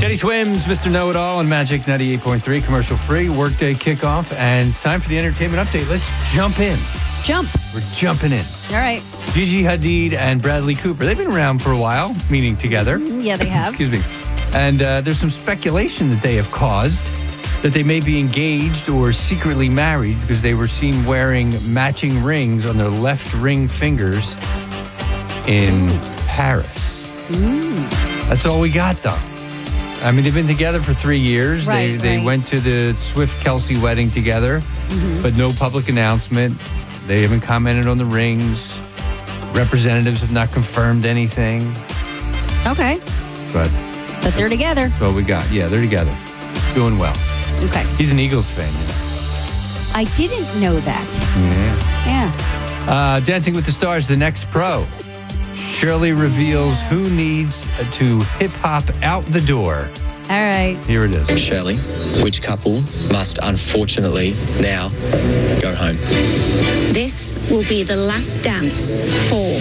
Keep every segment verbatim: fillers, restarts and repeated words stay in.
Teddy Swims, Mister Know-It-All on Magic ninety-eight point three, commercial free, workday kickoff, and it's time for the entertainment update. Let's jump in. Jump. We're jumping in. All right. Gigi Hadid and Bradley Cooper, they've been around for a while, meeting together. Yeah, they have. Excuse me. And uh, there's some speculation that they have caused that they may be engaged or secretly married because they were seen wearing matching rings on their left ring fingers in Paris. Mm. That's all we got, though. I mean, they've been together for three years. Right, they they right. went to the Swift-Kelsey wedding together, Mm-hmm. but no public announcement. They haven't commented on the rings. Representatives have not confirmed anything. Okay. But But they're together. that's all we got. Yeah, they're together. Doing well. Okay. He's an Eagles fan, you know. I didn't know that. Yeah. Yeah. Uh, Dancing with the Stars, the next pro. Shirley reveals who needs to hip-hop out the door. All right. Here it is. Shirley, which couple must unfortunately now go home? This will be the last dance for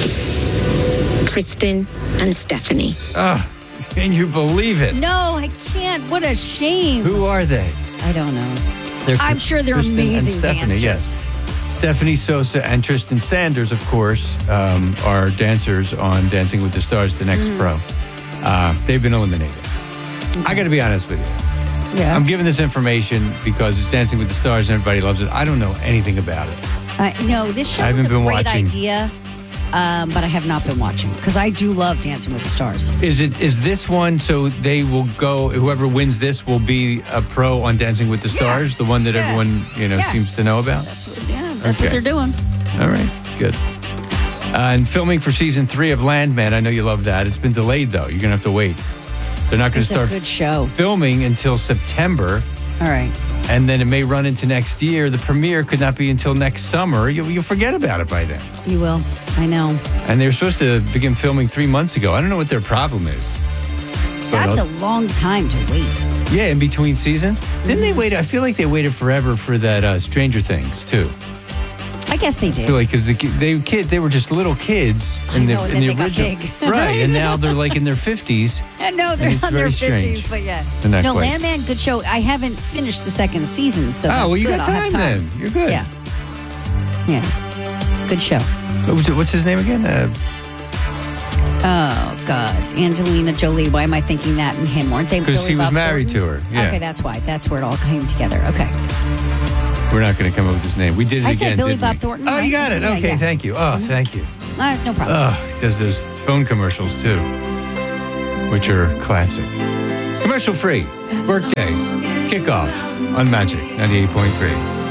Tristan and Stephanie. Ah, can you believe it? No, I can't. What a shame. Who are they? I don't know. They're I'm sure they're Kristen and amazing Stephanie, dancers. yes. Stephanie Sosa and Tristan Sanders, of course, um, are dancers on Dancing with the Stars, the next Mm. pro. Uh, they've been eliminated. I got to be honest with you. Yeah. I'm giving this information because it's Dancing with the Stars and everybody loves it. I don't know anything about it. Uh, no, this show I is haven't a been great watching. idea, um, but I have not been watching because I do love Dancing with the Stars. Is it? Is this one so they will go, whoever wins this will be a pro on Dancing with the Stars, the one that Yeah. everyone, you know, Yes. seems to know about? That's what, yeah, that's Okay. what they're doing. All right, good. Uh, and filming for season three of Landman, I know you love that. It's been delayed, though. You're going to have to wait. They're not going to It's a start good show. filming until September, All right. and then it may run into next year. The premiere could not be until next summer. You'll, you'll forget about it by then. You will. I know. And they were supposed to begin filming three months ago. I don't know what their problem is. But, That's uh, a long time to wait. Yeah, in between seasons. Didn't they wait? I feel like they waited forever for that uh, Stranger Things, too. I guess they I feel did. like because the ki- they kids they were just little kids I in know, the and in then the they got original, big. right? And now they're like in their fifties. And no, they're it's on very their strange. fifties, but yeah. They're not No, quite. Landman, good show. I haven't finished the second season, so Oh, that's well, you good. got I'll time, have time then. You're good. Yeah. Yeah. Good show. What was it, what's his name again? Uh, Oh, God. Angelina Jolie. Why am I thinking that and him? Weren't they? Because Billy he was Bob married Thornton? to her. Yeah. Okay, that's why. That's where it all came together. Okay. We're not going to come up with his name. We did it I again. said Billy didn't Bob we? Thornton, Oh, right? you got it. Yeah, Okay, yeah. thank you. Oh, thank you. All right, no problem. Oh, he does those phone commercials too, which are classic. Commercial free. Workday. Kickoff on Magic ninety-eight point three.